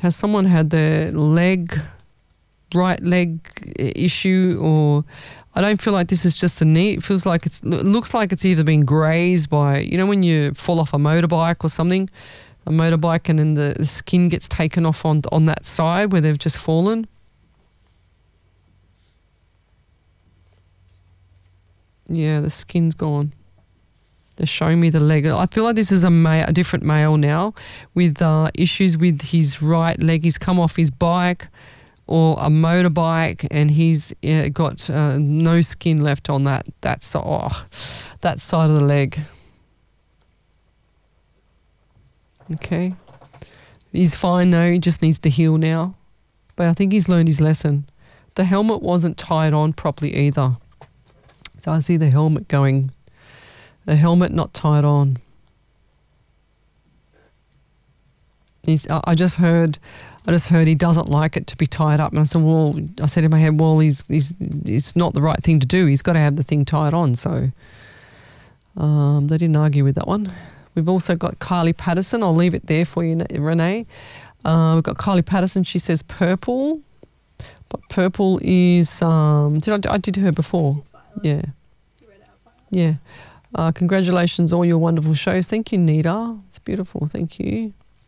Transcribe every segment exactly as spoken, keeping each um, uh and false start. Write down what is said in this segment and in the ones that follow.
has someone had their leg, right leg issue, or I don't feel like this is just a knee. It feels like it's, it looks like it's either been grazed by, you know, when you fall off a motorbike or something, a motorbike, and then the, the skin gets taken off on on that side where they've just fallen. Yeah, the skin's gone. They're showing me the leg. I feel like this is a male, a different male now, with uh, issues with his right leg. He's come off his bike or a motorbike, and he's uh, got uh, no skin left on that that side, oh, that side of the leg. Okay, he's fine though. He just needs to heal now. But I think he's learned his lesson. The helmet wasn't tied on properly either. So I see the helmet going. The helmet not tied on. He's, I just heard, I just heard he doesn't like it to be tied up, and I said, well, I said in my head, well, he's, he's, it's not the right thing to do. He's got to have the thing tied on. So um, they didn't argue with that one. We've also got Kylie Patterson. I'll leave it there for you, Renee. Uh, we've got Kylie Patterson. She says purple, but purple is. Um, did I, I did her before? Yeah, yeah. Uh, congratulations, all your wonderful shows. Thank you, Nita. It's beautiful. Thank you.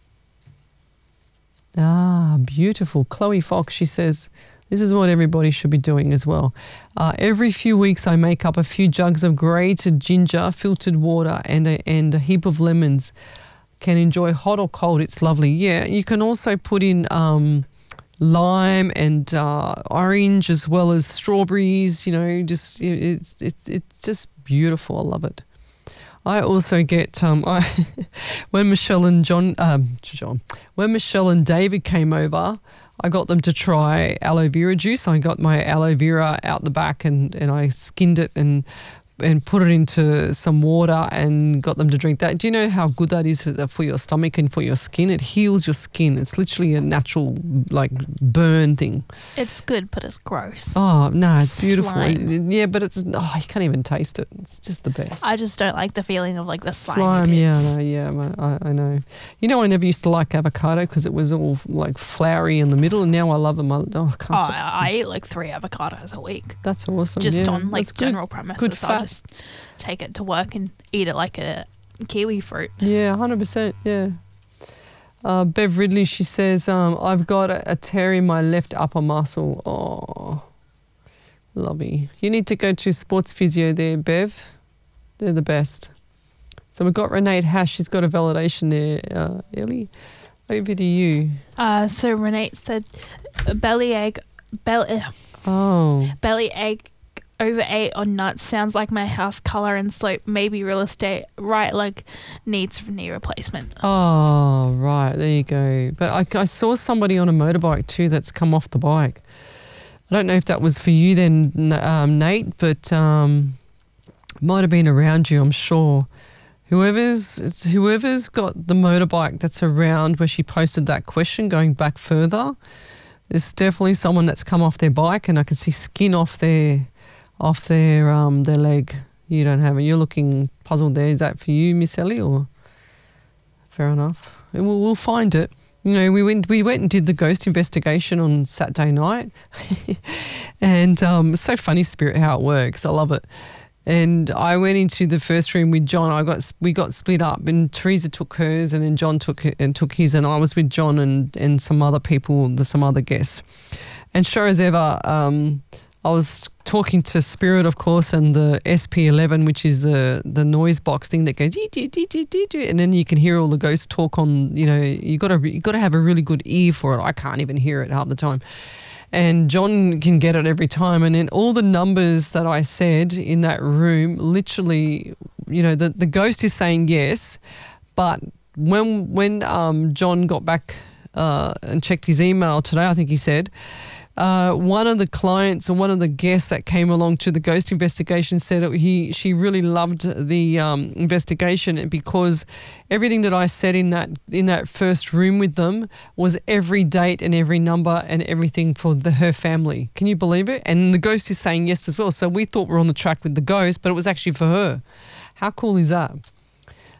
Ah, beautiful. Chloe Fox, she says, this is what everybody should be doing as well. Uh, every few weeks I make up a few jugs of grated ginger, filtered water, and a, and a heap of lemons. Can enjoy hot or cold. It's lovely. Yeah, you can also put in um, lime and uh, orange as well as strawberries. You know, just it's it's it's just beautiful. I love it. I also get um, I when Michelle and John, um, John, when Michelle and David came over, I got them to try aloe vera juice. I got my aloe vera out the back and and I skinned it and and put it into some water and got them to drink that. Do you know how good that is for, for your stomach and for your skin? It heals your skin. It's literally a natural, like, burn thing. It's good, but it's gross. Oh, no, it's beautiful. Slime. Yeah, but it's, oh, you can't even taste it. It's just the best. I just don't like the feeling of, like, the slimy Slime, bits. yeah, no, yeah, I, I know. You know, I never used to like avocado because it was all, like, floury in the middle, and now I love them. I, oh, I can't Oh, stop. I, I eat, like, three avocados a week. That's awesome. Just yeah, on, like, that's good. general premises. Good fat. I'll just take it to work and eat it like a kiwi fruit. Yeah, one hundred percent, yeah. Uh, Bev Ridley, she says, um, I've got a, a tear in my left upper muscle. Oh, lovely. You need to go to sports physio there, Bev. They're the best. So we've got Renee Hash. She's got a validation there, uh, Ellie. Over to you. Uh, so Renee said belly ache, belly, Oh. belly ache, overate on nuts, sounds like my house color and slope, maybe real estate, right leg needs knee replacement. Oh, right. There you go. But I, I saw somebody on a motorbike too that's come off the bike. I don't know if that was for you then, um, Nate, but um, might have been around you, I'm sure. Whoever's it's whoever's got the motorbike that's around where she posted that question going back further, there's definitely someone that's come off their bike, and I can see skin off their off their um their leg. You don't have it. You're looking puzzled there. Is that for you, Miss Ellie, or fair enough? We'll, we'll find it. You know, we went we went and did the ghost investigation on Saturday night, and um, it's so funny, Spirit, how it works. I love it. And I went into the first room with John. I got we got split up, and Teresa took hers, and then John took and took his, and I was with John and and some other people, some other guests. And sure as ever, um, I was talking to Spirit, of course, and the S P eleven, which is the the noise box thing that goes, dee, dee, dee, dee, dee, dee, and then you can hear all the ghosts talk on. You know, you got to you got to have a really good ear for it. I can't even hear it half the time. And John can get it every time. And then all the numbers that I said in that room, literally, you know, the, the ghost is saying yes. But when when um, John got back uh, and checked his email today, I think he said, uh, one of the clients or one of the guests that came along to the ghost investigation said that he she really loved the um, investigation because everything that I said in that in that first room with them was every date and every number and everything for the, her family. Can you believe it? And the ghost is saying yes as well. So we thought we we're on the track with the ghost, but it was actually for her. How cool is that?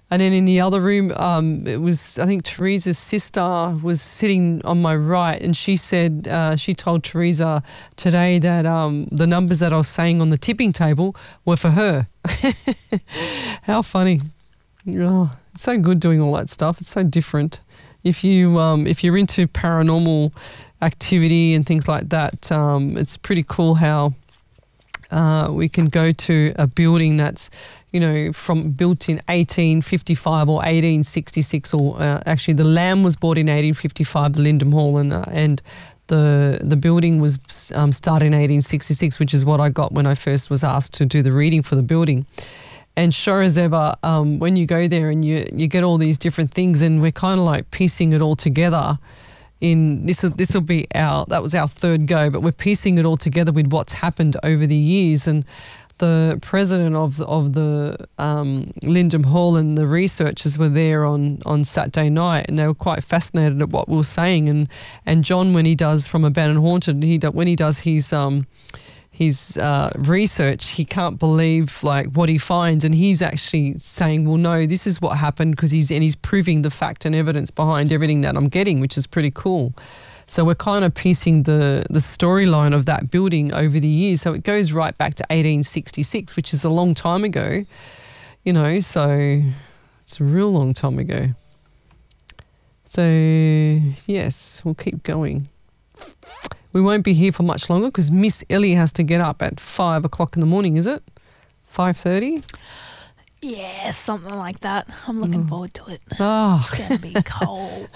And then in the other room, um, it was, I think Teresa's sister was sitting on my right, and she said, uh, she told Teresa today that um, the numbers that I was saying on the tipping table were for her. How funny. Oh, it's so good doing all that stuff. It's so different. If, you, um, if you're into paranormal activity and things like that, um, it's pretty cool how uh, we can go to a building that's, you know, from built in eighteen fifty-five or eighteen sixty-six, or uh, actually the Lamb was bought in eighteen fifty-five, the Lindham Hall, and uh, and the the building was um, started in eighteen sixty-six, which is what I got when I first was asked to do the reading for the building. And sure as ever, um, when you go there and you you get all these different things, and we're kind of like piecing it all together. In this this will be our that was our third go, but we're piecing it all together with what's happened over the years. And the president of the, of the um, Lindham Hall and the researchers were there on, on Saturday night, and they were quite fascinated at what we were saying. And and John, when he does From Abandoned Haunted, he do, when he does his um his uh, research, he can't believe like what he finds, and he's actually saying, well, no, this is what happened, because he's and he's proving the fact and evidence behind everything that I'm getting, which is pretty cool. So we're kind of piecing the, the storyline of that building over the years. So it goes right back to eighteen sixty-six, which is a long time ago, you know, so it's a real long time ago. So, yes, we'll keep going. We won't be here for much longer because Miss Ellie has to get up at five o'clock in the morning, is it? five thirty? Yeah, something like that. I'm looking Mm. forward to it. Oh. It's going to be cold.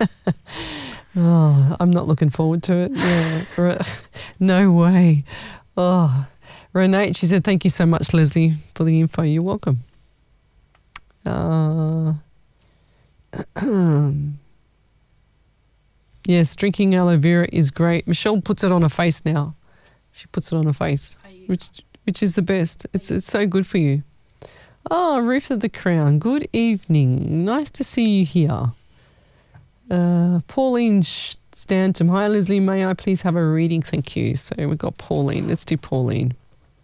Oh, I'm not looking forward to it. Yeah, Re- no way. Oh, Renee, she said, thank you so much, Leslie, for the info. You're welcome. Uh, yes, drinking aloe vera is great. Michelle puts it on her face now. She puts it on her face, which which is the best. It's it's so good for you. Oh, Ruth of the Crown, good evening. Nice to see you here. Uh, Pauline Stanton. Hi, Leslie. May I please have a reading? Thank you. So we've got Pauline. Let's do Pauline.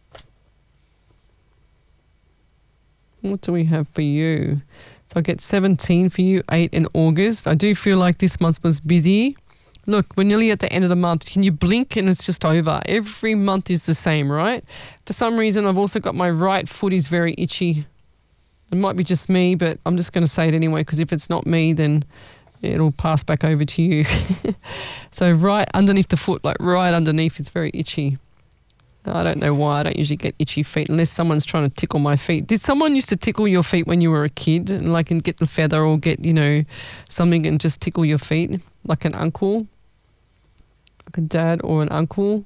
What do we have for you? So I get seventeen for you, eight in August. I do feel like this month was busy. Look, we're nearly at the end of the month. Can you blink and it's just over? Every month is the same, right? For some reason, I've also got my right foot is very itchy. It might be just me, but I'm just going to say it anyway, because if it's not me, then it'll pass back over to you. So right underneath the foot, like right underneath, it's very itchy. I don't know why I don't usually get itchy feet unless someone's trying to tickle my feet. Did someone used to tickle your feet when you were a kid, and like and get the feather or get, you know, something and just tickle your feet, like an uncle, like a dad or an uncle?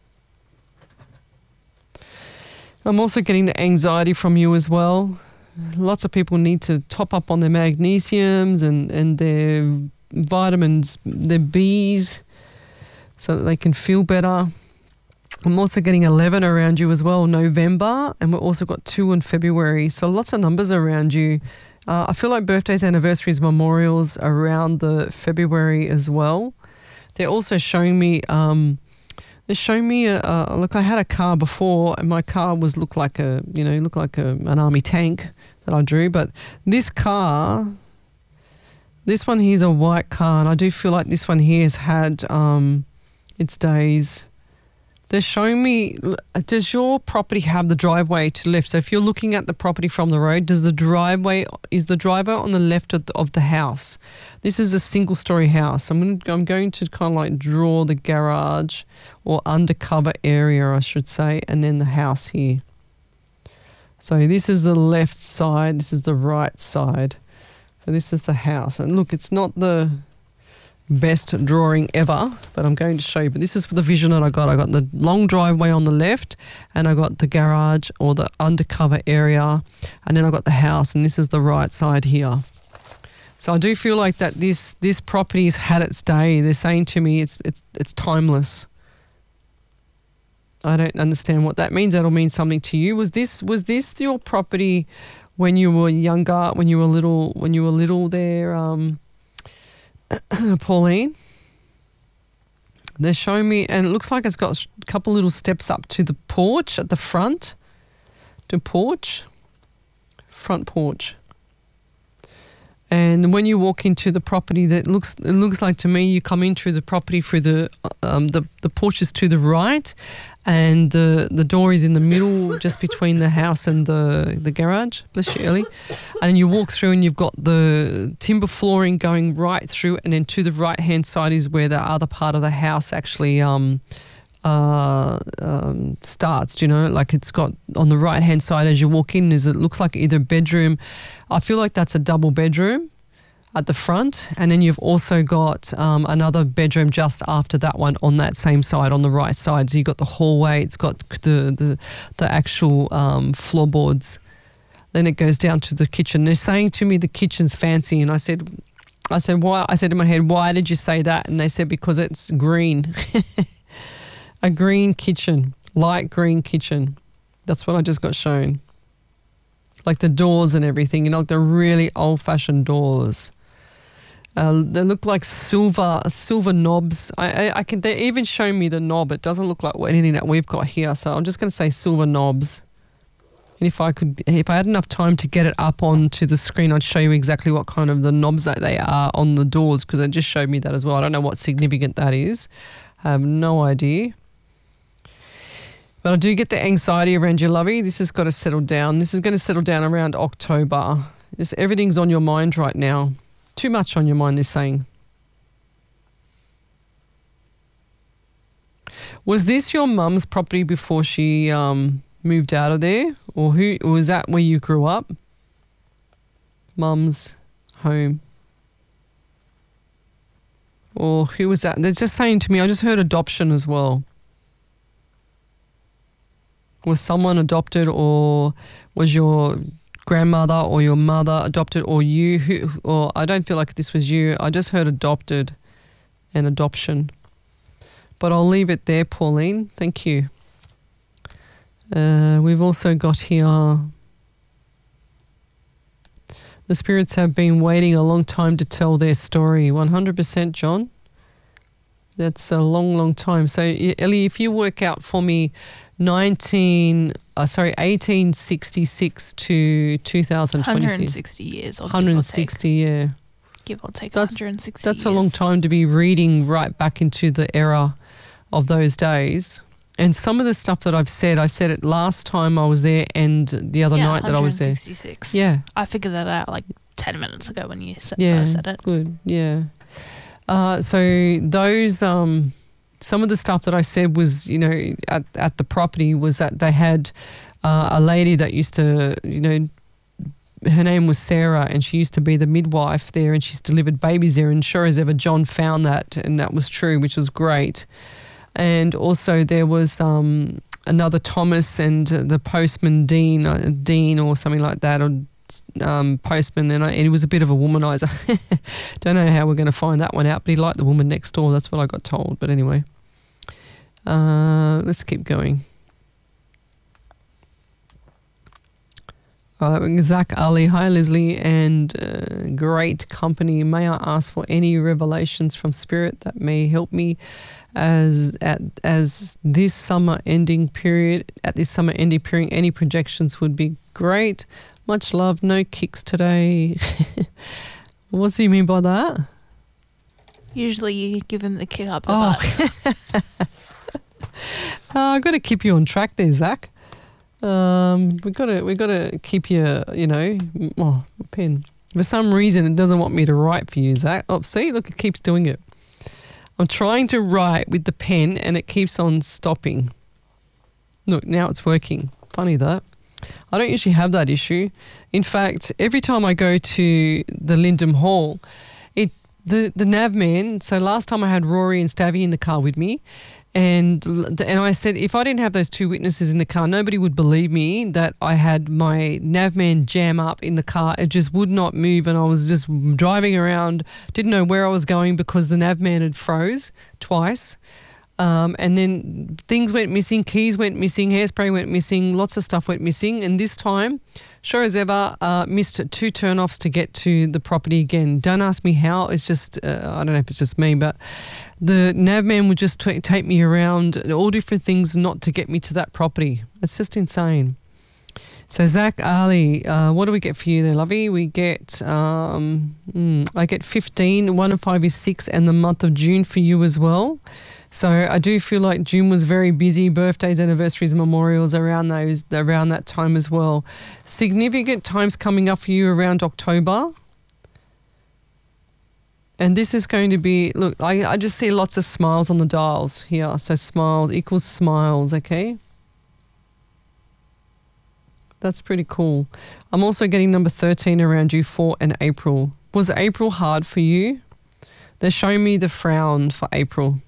I'm also getting the anxiety from you as well. Lots of people need to top up on their magnesiums and, and their vitamins, their B's, so that they can feel better. I'm also getting eleven around you as well, November, and we've also got two in February. So lots of numbers around you. Uh, I feel like birthdays, anniversaries, memorials around the February as well. They're also showing me, um, they're showing me, a, a, look, I had a car before, and my car was looked like a, you know, looked like a, an army tank that I drew. But this car, this one here is a white car, and I do feel like this one here has had um, its days. They're showing me, does your property have the driveway to the left? So if you're looking at the property from the road, does the driveway, is the driveway on the left of the, of the house? This is a single story house. I'm going, to, I'm going to kind of like draw the garage or undercover area, I should say, and then the house here. So this is the left side, this is the right side. So this is the house. And look, it's not the best drawing ever, but I'm going to show you. But this is the vision that I got. I got the long driveway on the left, and I got the garage or the undercover area, and then I got the house, and this is the right side here. So I do feel like that this this property's had its day. They're saying to me it's it's it's timeless. I don't understand what that means. That'll mean something to you. Was this was this your property when you were younger, when you were little, when you were little there, um, Pauline? They're showing me, and it looks like it's got a couple little steps up to the porch at the front. To porch, front porch. And when you walk into the property, that looks it looks like to me you come in through the property through the um, the the porch is to the right, and the the door is in the middle, just between the house and the the garage. Bless you, Ellie. And you walk through, and you've got the timber flooring going right through, and then to the right hand side is where the other part of the house actually um uh um starts. Do you know, like it's got on the right hand side as you walk in is it looks like either a bedroom. I feel like that's a double bedroom at the front, and then you've also got um, another bedroom just after that one on that same side, on the right side. So you've got the hallway, it's got the the, the actual um, floorboards. Then it goes down to the kitchen. They're saying to me the kitchen's fancy, and I said, I said why? I said in my head, why did you say that? And they said because it's green, a green kitchen, light green kitchen. That's what I just got shown. Like the doors and everything, you know, like the really old-fashioned doors. Uh, they look like silver silver knobs. I, I, I can. They even show me the knob. It doesn't look like anything that we've got here. So I'm just going to say silver knobs. And if I could, if I had enough time to get it up onto the screen, I'd show you exactly what kind of the knobs that they are on the doors, because they just showed me that as well. I don't know what significant that is. I have no idea. But I do get the anxiety around you, lovey. This has got to settle down. This is going to settle down around October. Just everything's on your mind right now. Too much on your mind, they're saying. Was this your mum's property before she um, moved out of there? Or who? Or was that where you grew up? Mum's home. Or who was that? They're just saying to me, I just heard adoption as well. Was someone adopted, or was your grandmother or your mother adopted, or you? Who? Or I don't feel like this was you. I just heard adopted and adoption. But I'll leave it there, Pauline. Thank you. Uh, we've also got here, the spirits have been waiting a long time to tell their story. one hundred percent, John. That's a long, long time. So, Ellie, if you work out for me nineteen, uh, sorry, eighteen sixty-six to two thousand twenty-six. one hundred sixty years. Or one hundred sixty, yeah. Give or take That's, one hundred sixty that's years. a long time to be reading right back into the era of those days. And some of the stuff that I've said, I said it last time I was there and the other yeah, night that I was there. one hundred sixty-six. Yeah. I figured that out like ten minutes ago when you said, Yeah, first said it. good, yeah. Uh, so those, um, some of the stuff that I said was, you know, at, at the property was that they had uh, a lady that used to, you know, her name was Sarah, and she used to be the midwife there, and she's delivered babies there, and sure as ever John found that, and that was true, which was great. And also there was um, another Thomas and the postman Dean, uh, Dean or something like that, or um, postman, and, I, and he was a bit of a womanizer. Don't know how we're going to find that one out, but he liked the woman next door. That's what I got told. But anyway, uh, let's keep going. Uh, Zach Ali, hi Leslie, and uh, great company. May I ask for any revelations from Spirit that may help me as at as this summer ending period? At this summer ending period, any projections would be great. Much love. No kicks today. What do you mean by that? Usually you give him the kick up the Oh, butt. uh, I've got to keep you on track there, Zach. Um, we got to we got to keep you, you know. Oh, pen. For some reason, it doesn't want me to write for you, Zach. Oh, see, look, it keeps doing it. I'm trying to write with the pen, and it keeps on stopping. Look, now it's working. Funny that. I don't usually have that issue. In fact, every time I go to the Lyndon Hall, it the the nav man. So last time I had Rory and Stavvy in the car with me. And and I said, if I didn't have those two witnesses in the car, nobody would believe me that I had my navman jam up in the car. It just would not move, and I was just driving around, didn't know where I was going because the navman had froze twice. Um, and then things went missing, keys went missing, hairspray went missing, lots of stuff went missing. And this time, sure as ever, uh, missed two turn-offs to get to the property again. Don't ask me how. It's just, uh, I don't know if it's just me, but the navman would just t- take me around all different things not to get me to that property. It's just insane. So Zach Ali, uh, what do we get for you there, lovey? We get, um, mm, I get fifteen, one and five is six, and the month of June for you as well. So I do feel like June was very busy, birthdays, anniversaries, memorials around those, around that time as well. Significant times coming up for you around October. And this is going to be, look, I, I just see lots of smiles on the dials here. So smiles equals smiles, okay? That's pretty cool. I'm also getting number thirteen around you for an April. Was April hard for you? They're showing me the frown for April.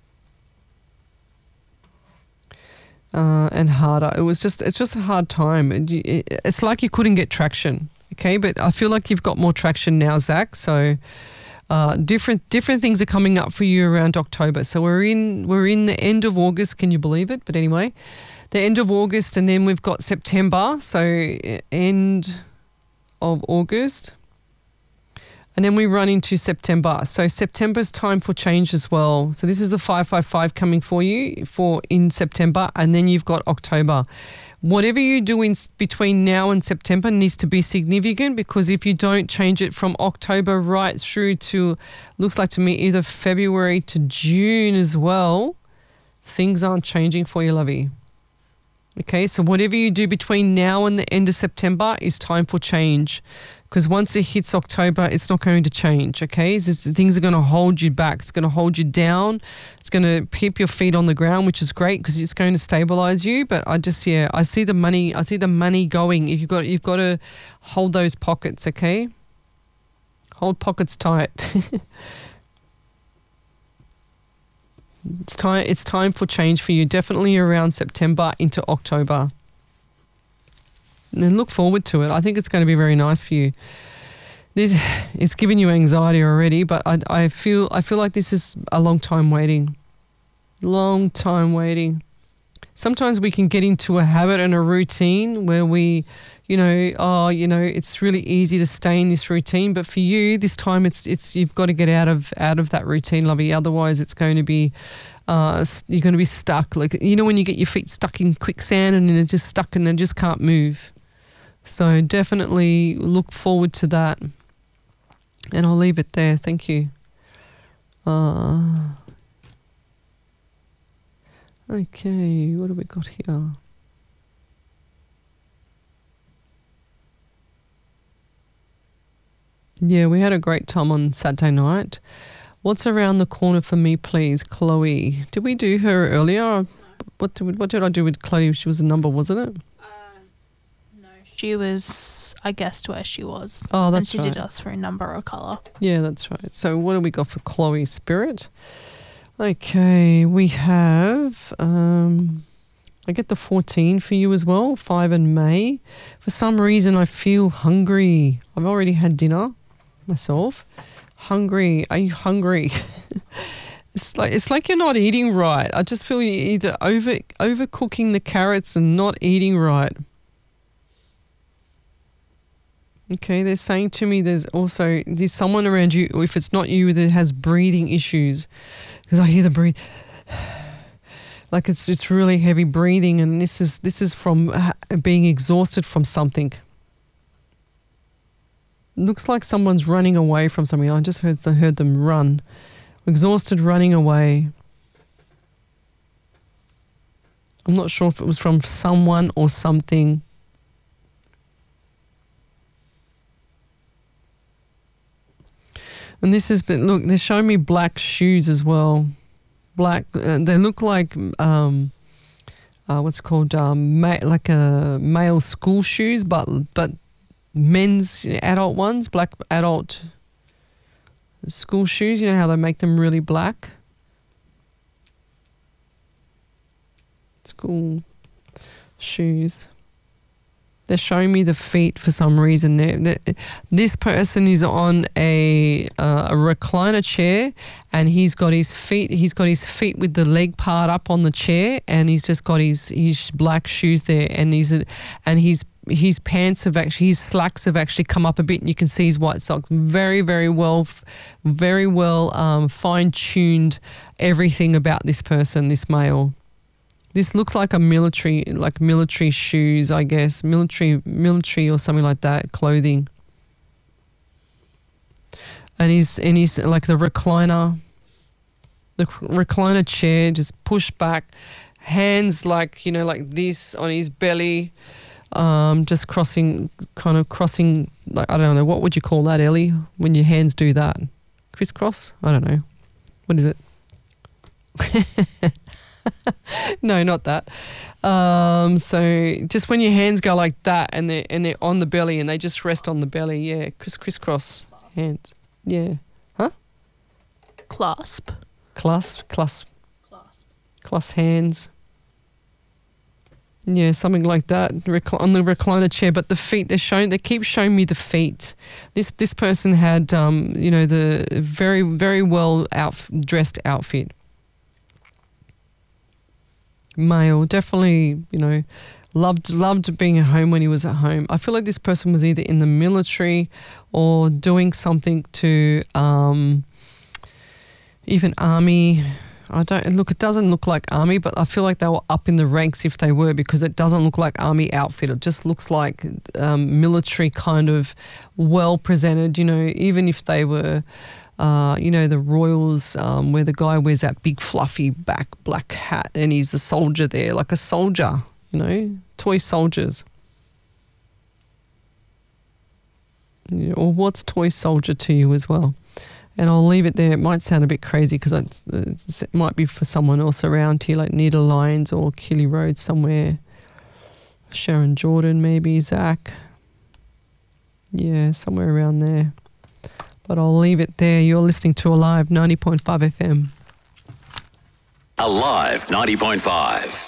Uh, and harder. It was just, it's just a hard time. It, it, it's like you couldn't get traction, okay? But I feel like you've got more traction now, Zach. So uh, different different things are coming up for you around October. So we're in we're in the end of August. Can you believe it? But anyway, the end of August, and then we've got September. So end of August. And then we run into September. So September's time for change as well. So this is the five five five coming for you for in September. And then you've got October. Whatever you do in between now and September needs to be significant, because if you don't change it from October right through to, looks like to me, either February to June as well, things aren't changing for you, lovey. Okay, so whatever you do between now and the end of September is time for change. Because once it hits October, it's not going to change, okay? It's, things are going to hold you back. It's going to hold you down. It's going to keep your feet on the ground, which is great because it's going to stabilize you. But I just, yeah, I see the money. I see the money going. If you've got, you've got to hold those pockets, okay? Hold pockets tight. It's time. It's time for change for you. Definitely around September into October. And then look forward to it. I think it's going to be very nice for you. This it's giving you anxiety already, but I, I feel I feel like this is a long time waiting. Long time waiting. Sometimes we can get into a habit and a routine where we, you know, oh, you know, it's really easy to stay in this routine. But for you, this time, it's it's you've got to get out of out of that routine, lovey. Otherwise, it's going to be. Uh, you're going to be stuck. Like, you know, when you get your feet stuck in quicksand and they're just stuck and they just can't move. So definitely look forward to that. And I'll leave it there. Thank you. Uh, okay, what have we got here? Yeah, we had a great time on Saturday night. What's around the corner for me, please? Chloe. Did we do her earlier? What did, what did I do with Chloe? She was a number, wasn't it? She was, I guessed where she was. Oh, that's and she right. did us for a number or colour. Yeah, that's right. So what do we got for Chloe Spirit? Okay, we have, um, I get the fourteen for you as well, five in May. For some reason, I feel hungry. I've already had dinner myself. Hungry. Are you hungry? It's like it's like you're not eating right. I just feel you're either over overcooking the carrots and not eating right. Okay, they're saying to me there's also, there's someone around you, or if it's not you, that has breathing issues. Because I hear the breathe, like it's it's really heavy breathing, and this is this is from being exhausted from something. It looks like someone's running away from something. I just heard I heard them run, exhausted, running away. I'm not sure if it was from someone or something. And this has been, look, they're showing me black shoes as well. Black, uh, they look like, um, uh, what's it called, um, ma- like a male school shoes, but but men's adult ones, black adult school shoes. You know how they make them really black? School shoes. They're showing me the feet for some reason. They're, they're, this person is on a uh, a recliner chair, and he's got his feet. He's got his feet with the leg part up on the chair, and he's just got his his black shoes there, and he's and his his pants have actually his slacks have actually come up a bit, and you can see his white socks. Very very well, very well um, fine tuned everything about this person, this male. This looks like a military, like military shoes, I guess, military, military or something like that, clothing. And he's and he's like the recliner, the recliner chair, just pushed back, hands like you know like this on his belly, um, just crossing, kind of crossing. Like I don't know, what would you call that, Ellie? When your hands do that, crisscross? I don't know. What is it? No, not that. Um, so just when your hands go like that and they're, and they're on the belly and they just rest on the belly, yeah, criss crisscross hands. Yeah. Huh? Clasp. Clasp, clasp, Clasp. clasp hands. Yeah, something like that Recl- on the recliner chair. But the feet, they're showing, they keep showing me the feet. This this person had, um, you know, the very, very well out, dressed outfit. Male, definitely, you know, loved loved being at home when he was at home. I feel like this person was either in the military or doing something to um, even army. I don't look. It doesn't look like army, but I feel like they were up in the ranks if they were, because it doesn't look like army outfit. It just looks like um, military kind of well presented. You know, even if they were. Uh, you know, the Royals, um, where the guy wears that big fluffy back black hat and he's a soldier there, like a soldier, you know, toy soldiers. Yeah, or what's toy soldier to you as well? And I'll leave it there. It might sound a bit crazy because it might be for someone else around here, like Nita Lyons or Killy Road somewhere. Sharon Jordan, maybe, Zach. Yeah, somewhere around there. But I'll leave it there. You're listening to Alive ninety point five F M. Alive ninety point five.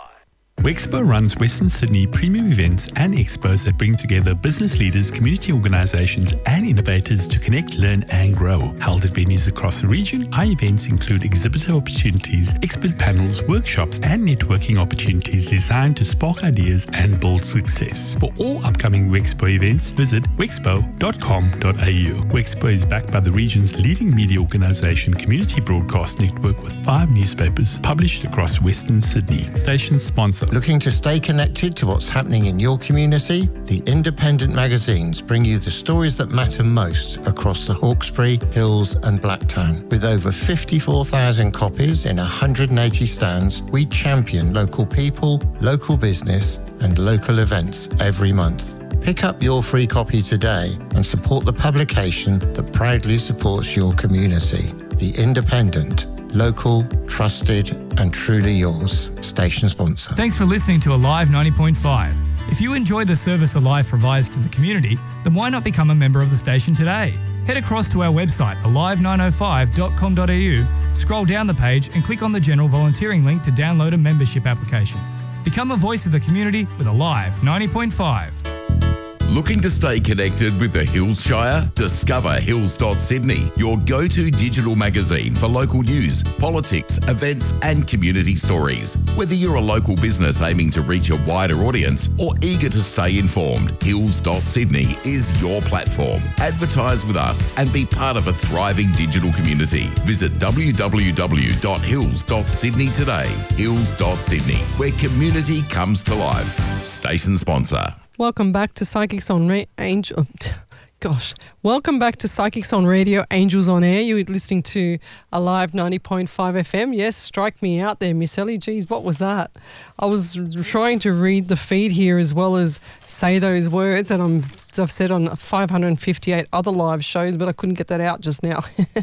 Wexpo runs Western Sydney premium events and expos that bring together business leaders, community organisations and innovators to connect, learn and grow. Held at venues across the region, our events include exhibitor opportunities, expert panels, workshops and networking opportunities designed to spark ideas and build success. For all upcoming Wexpo events, visit wexpo dot com dot a u. Wexpo is backed by the region's leading media organisation, Community Broadcast Network, with five newspapers published across Western Sydney. Station sponsor. Looking to stay connected to what's happening in your community? The independent magazines bring you the stories that matter most across the Hawkesbury, Hills and Blacktown. With over fifty-four thousand copies in one hundred eighty stands, we champion local people, local business and local events every month. Pick up your free copy today and support the publication that proudly supports your community. The Independent. Local, trusted and truly yours. Station sponsor. Thanks for listening to Alive ninety point five. If you enjoy the service Alive provides to the community, then why not become a member of the station today? Head across to our website alive nine oh five dot com dot a u, scroll down the page and click on the general volunteering link to download a membership application. Become a voice of the community with Alive ninety point five. Looking to stay connected with the Hills Shire? Discover hills dot sydney, your go-to digital magazine for local news, politics, events and community stories. Whether you're a local business aiming to reach a wider audience or eager to stay informed, hills dot sydney is your platform. Advertise with us and be part of a thriving digital community. Visit w w w dot hills dot sydney today. hills dot sydney, where community comes to life. Station sponsor. Welcome back to Psychics on Ra- Angel. Gosh, welcome back to Psychics on Radio, Angels on Air. You're listening to Alive ninety point five F M. Yes, strike me out there, Miss Ellie. Geez, what was that? I was trying to read the feed here as well as say those words, and I'm, I've said on five hundred fifty-eight other live shows, but I couldn't get that out just now.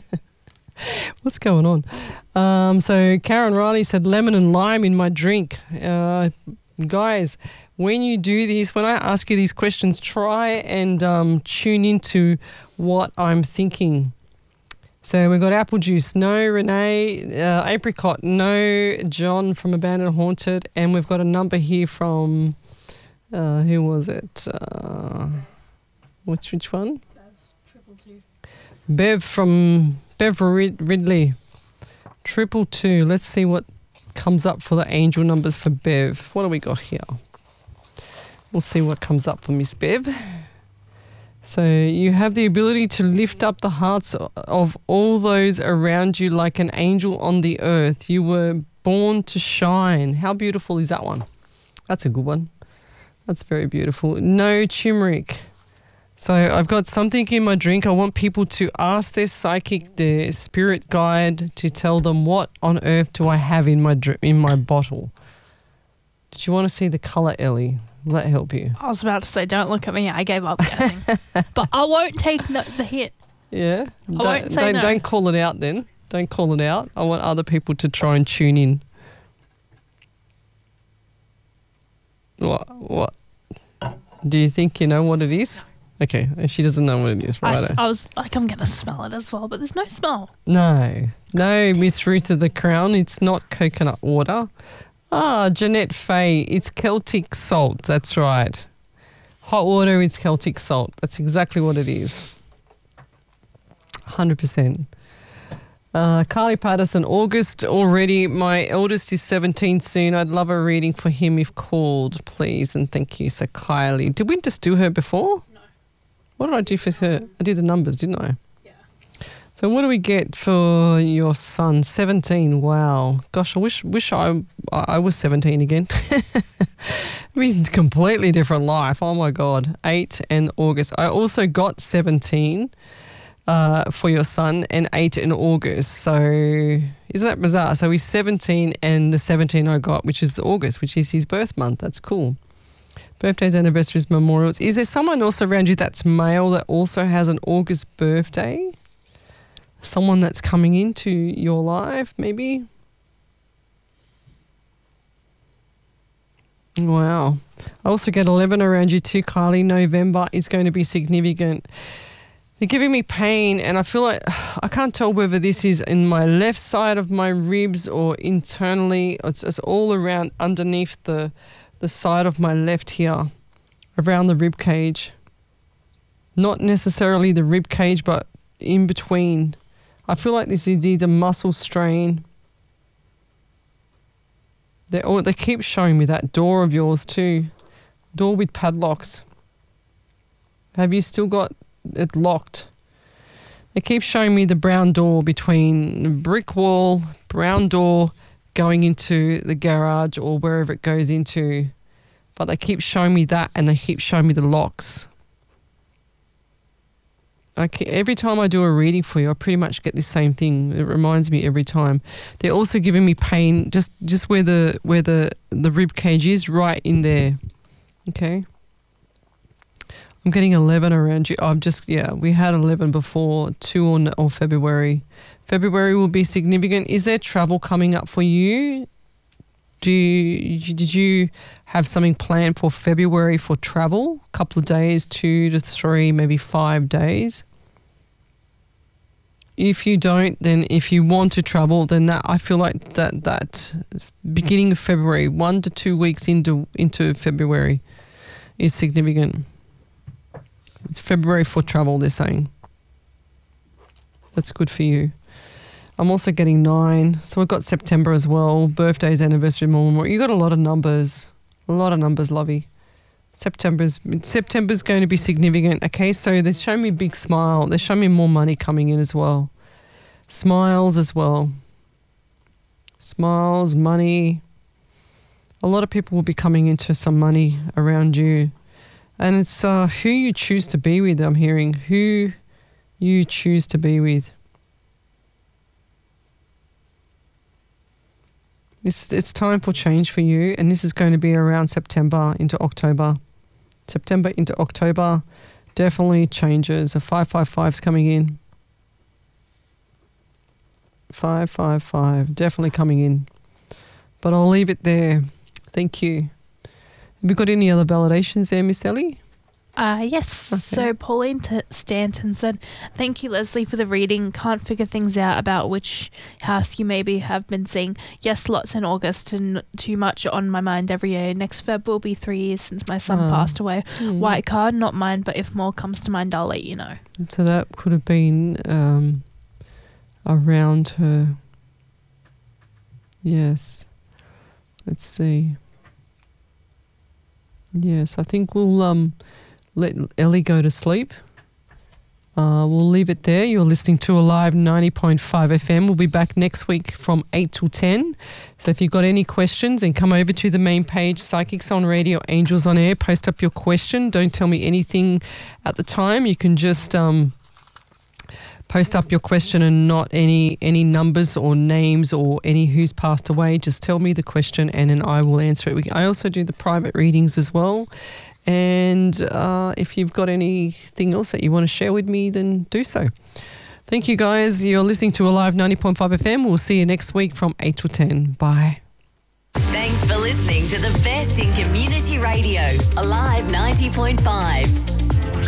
What's going on? Um, so Karen Riley said lemon and lime in my drink. Uh, guys, when you do these, when I ask you these questions, try and um, tune into what I'm thinking. So we've got apple juice, no. Renee, uh, apricot, no. John from Abandoned Haunted, and we've got a number here from, uh, who was it? Uh, which, which one? Bev, triple two. Bev from, Bev Rid- Ridley, triple two. Let's see what comes up for the angel numbers for Bev. What do we got here? We'll see what comes up for Miss Bev. So you have the ability to lift up the hearts of all those around you like an angel on the earth. You were Born to Shine. How beautiful is that one? That's a good one. That's very beautiful. No turmeric. So I've got something in my drink. I want people to ask their psychic, their spirit guide, to tell them what on earth do I have in my dr- in my bottle. Did you want to see the colour, Ellie? Will that help you? I was about to say, don't look at me. I gave up guessing. But I won't take no- the hit. Yeah? I don't, won't say don't, no. don't call it out then. Don't call it out. I want other people to try and tune in. What? What? Do you think you know what it is? Okay, she doesn't know what it is, I, right? s- I was like, I'm going to smell it as well, but there's no smell. No, no, Miss Ruth of the Crown. It's not coconut water. Ah, Jeanette Fay. It's Celtic salt. That's right. Hot water with Celtic salt. That's exactly what it is. one hundred percent. Uh, Carly Patterson, August already. My eldest is seventeen soon. I'd love a reading for him if called, please. And thank you. So, Kylie. Did we just do her before? No. What did I do for her? I did the numbers, didn't I? Yeah. So, what do we get for your son? seventeen. Wow. Gosh, I wish wish I I was seventeen again. I mean, completely different life. Oh, my God. eight and August. I also got seventeen. Uh, for your son, and eight in August. So isn't that bizarre? So he's seventeen, and the seventeen I got, which is August, which is his birth month. That's cool. Birthdays, anniversaries, memorials. Is there someone else around you that's male that also has an August birthday? Someone that's coming into your life, maybe? Wow. I also get eleven around you too, Kylie. November is going to be significant. They're giving me pain, and I feel like I can't tell whether this is in my left side of my ribs or internally. It's, it's all around underneath the the side of my left here, around the rib cage. Not necessarily the rib cage, but in between. I feel like this is either muscle strain. They oh, they keep showing me that door of yours too, door with padlocks. Have you still got it locked? They keep showing me the brown door between the brick wall, brown door going into the garage or wherever it goes into. But they keep showing me that, and they keep showing me the locks. I keep, every time I do a reading for you, I pretty much get the same thing. It reminds me every time. They're also giving me pain just, just where the where the, the rib cage is, right in there. Okay. I'm getting eleven around you. I'm just, yeah, we had eleven before, two on or February. February will be significant. Is there travel coming up for you? Do you, did you have something planned for February for travel? A couple of days, two to three, maybe five days? If you don't, then if you want to travel, then that, I feel like that that beginning of February, one to two weeks into into February is significant. It's February for travel, they're saying. That's good for you. I'm also getting nine. So we've got September as well. Birthdays, anniversary, memorial. You got a lot of numbers. A lot of numbers, lovey. September's September's going to be significant. Okay, so they're showing me a big smile. They're showing me more money coming in as well. Smiles as well. Smiles, money. A lot of people will be coming into some money around you. And it's uh, who you choose to be with, I'm hearing. Who you choose to be with. It's, it's time for change for you, and this is going to be around September into October. September into October, definitely changes. A five five five's coming in. five five five, definitely coming in. But I'll leave it there. Thank you. Have you got any other validations there, Miss Ellie? Uh, yes. Okay. So Pauline T- Stanton said, thank you, Leslie, for the reading. Can't figure things out about which house you maybe have been seeing. Yes, lots in August and too much on my mind every year. Next Feb will be three years since my son Oh. passed away. Mm. White card, not mine, but if more comes to mind, I'll let you know. So that could have been um, around her. Yes. Let's see. Yes, I think we'll um, let Ellie go to sleep. Uh, we'll leave it there. You're listening to Alive ninety point five F M. We'll be back next week from eight till ten. So if you've got any questions, then come over to the main page, Psychics on Radio, Angels on Air. Post up your question. Don't tell me anything at the time. You can just um, post up your question and not any any numbers or names or any who's passed away. Just tell me the question and then I will answer it. We, I also do the private readings as well. And uh, if you've got anything else that you want to share with me, then do so. Thank you, guys. You're listening to Alive ninety point five F M. We'll see you next week from eight to ten. Bye. Thanks for listening to the best in community radio, Alive ninety point five.